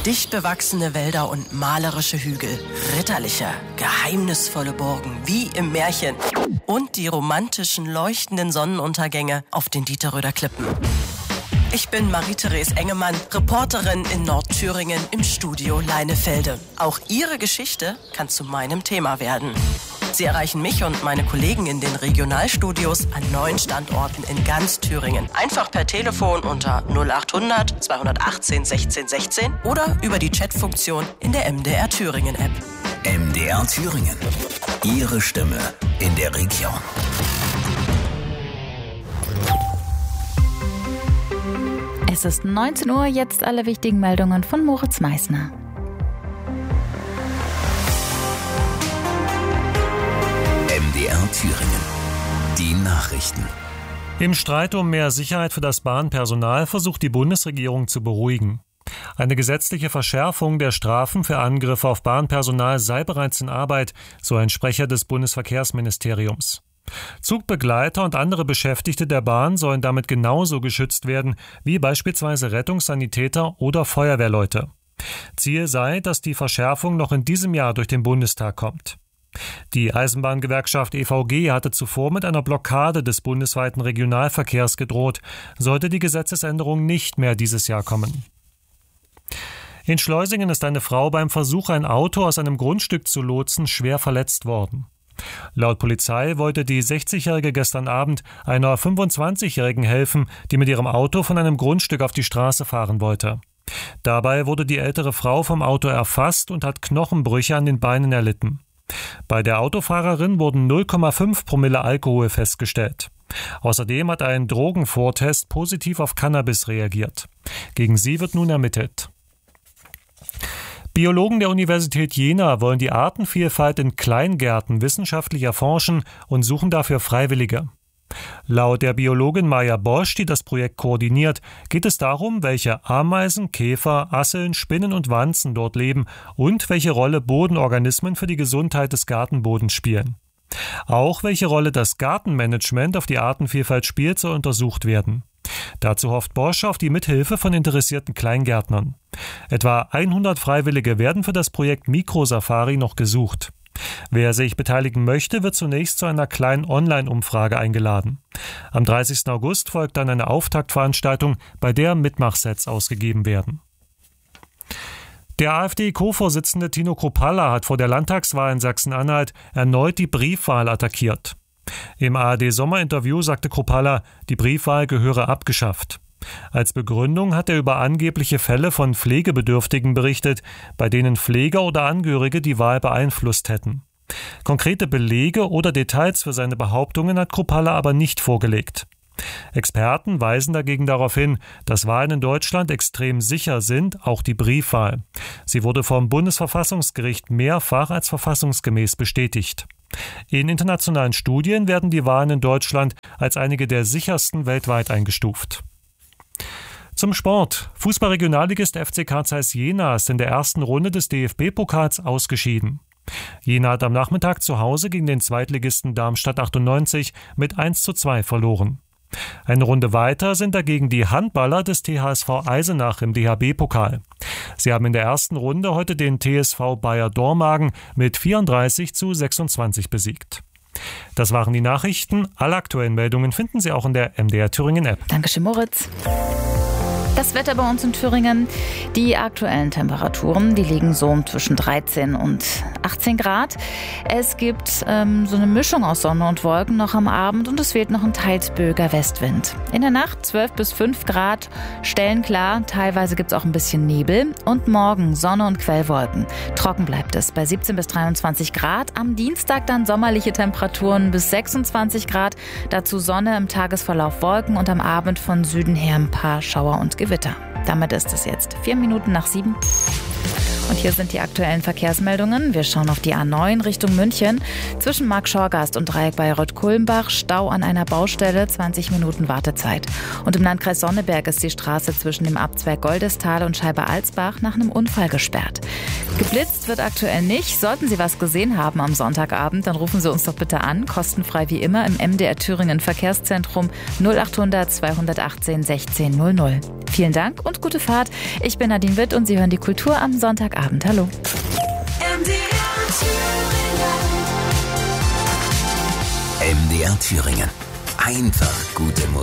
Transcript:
Dicht bewachsene Wälder und malerische Hügel, ritterliche, geheimnisvolle Burgen wie im Märchen und die romantischen, leuchtenden Sonnenuntergänge auf den Dieterröder Klippen. Ich bin Marie-Therese Engemann, Reporterin in Nordthüringen im Studio Leinefelde. Auch Ihre Geschichte kann zu meinem Thema werden. Sie erreichen mich und meine Kollegen in den Regionalstudios an 9 Standorten in ganz Thüringen. Einfach per Telefon unter 0800 218 16 16 oder über die Chatfunktion in der MDR Thüringen App. MDR Thüringen. Ihre Stimme in der Region. Es ist 19 Uhr, jetzt alle wichtigen Meldungen von Moritz Meissner. MDR Thüringen. Die Nachrichten. Im Streit um mehr Sicherheit für das Bahnpersonal versucht die Bundesregierung zu beruhigen. Eine gesetzliche Verschärfung der Strafen für Angriffe auf Bahnpersonal sei bereits in Arbeit, so ein Sprecher des Bundesverkehrsministeriums. Zugbegleiter und andere Beschäftigte der Bahn sollen damit genauso geschützt werden wie beispielsweise Rettungssanitäter oder Feuerwehrleute. Ziel sei, dass die Verschärfung noch in diesem Jahr durch den Bundestag kommt. Die Eisenbahngewerkschaft EVG hatte zuvor mit einer Blockade des bundesweiten Regionalverkehrs gedroht, sollte die Gesetzesänderung nicht mehr dieses Jahr kommen. In Schleusingen ist eine Frau beim Versuch, ein Auto aus einem Grundstück zu lotsen, schwer verletzt worden. Laut Polizei wollte die 60-Jährige gestern Abend einer 25-Jährigen helfen, die mit ihrem Auto von einem Grundstück auf die Straße fahren wollte. Dabei wurde die ältere Frau vom Auto erfasst und hat Knochenbrüche an den Beinen erlitten. Bei der Autofahrerin wurden 0,5 Promille Alkohol festgestellt. Außerdem hat ein Drogenvortest positiv auf Cannabis reagiert. Gegen sie wird nun ermittelt. Biologen der Universität Jena wollen die Artenvielfalt in Kleingärten wissenschaftlich erforschen und suchen dafür Freiwillige. Laut der Biologin Maja Bosch, die das Projekt koordiniert, geht es darum, welche Ameisen, Käfer, Asseln, Spinnen und Wanzen dort leben und welche Rolle Bodenorganismen für die Gesundheit des Gartenbodens spielen. Auch welche Rolle das Gartenmanagement auf die Artenvielfalt spielt, soll untersucht werden. Dazu hofft Bosch auf die Mithilfe von interessierten Kleingärtnern. Etwa 100 Freiwillige werden für das Projekt Mikrosafari noch gesucht. Wer sich beteiligen möchte, wird zunächst zu einer kleinen Online-Umfrage eingeladen. Am 30. August folgt dann eine Auftaktveranstaltung, bei der Mitmachsets ausgegeben werden. Der AfD-Co-Vorsitzende Tino Kruppalla hat vor der Landtagswahl in Sachsen-Anhalt erneut die Briefwahl attackiert. Im ARD-Sommerinterview sagte Kruppalla, die Briefwahl gehöre abgeschafft. Als Begründung hat er über angebliche Fälle von Pflegebedürftigen berichtet, bei denen Pfleger oder Angehörige die Wahl beeinflusst hätten. Konkrete Belege oder Details für seine Behauptungen hat Kruppalla aber nicht vorgelegt. Experten weisen dagegen darauf hin, dass Wahlen in Deutschland extrem sicher sind, auch die Briefwahl. Sie wurde vom Bundesverfassungsgericht mehrfach als verfassungsgemäß bestätigt. In internationalen Studien werden die Wahlen in Deutschland als einige der sichersten weltweit eingestuft. Zum Sport. Fußball-Regionalligist FC Carl Zeiss Jena ist in der ersten Runde des DFB-Pokals ausgeschieden. Jena hat am Nachmittag zu Hause gegen den Zweitligisten Darmstadt 98 mit 1:2 verloren. Eine Runde weiter sind dagegen die Handballer des THSV Eisenach im DHB-Pokal. Sie haben in der ersten Runde heute den TSV Bayer Dormagen mit 34:26 besiegt. Das waren die Nachrichten. Alle aktuellen Meldungen finden Sie auch in der MDR Thüringen App. Dankeschön, Moritz. Das Wetter bei uns in Thüringen, die aktuellen Temperaturen, die liegen so zwischen 13 und 18 Grad. Es gibt so eine Mischung aus Sonne und Wolken noch am Abend und es weht noch ein teils böiger Westwind. In der Nacht 12 bis 5 Grad, stellenklar, teilweise gibt es auch ein bisschen Nebel und morgen Sonne und Quellwolken. Trocken bleibt es bei 17 bis 23 Grad. Am Dienstag dann sommerliche Temperaturen bis 26 Grad, dazu Sonne, im Tagesverlauf Wolken und am Abend von Süden her ein paar Schauer und Gewitter. Damit ist es jetzt 4 Minuten nach 7. Und hier sind die aktuellen Verkehrsmeldungen. Wir schauen auf die A9 Richtung München. Zwischen Markschorgast und Dreieck Bayreuth-Kulmbach Stau an einer Baustelle, 20 Minuten Wartezeit. Und im Landkreis Sonneberg ist die Straße zwischen dem Abzweig Goldestal und Scheibe-Alsbach nach einem Unfall gesperrt. Geblitzt wird aktuell nicht. Sollten Sie was gesehen haben am Sonntagabend, dann rufen Sie uns doch bitte an. Kostenfrei wie immer im MDR Thüringen Verkehrszentrum 0800 218 16 00. Vielen Dank und gute Fahrt. Ich bin Nadine Witt und Sie hören die Kultur am Sonntagabend. Hallo. MDR Thüringen. Einfach gute Musik.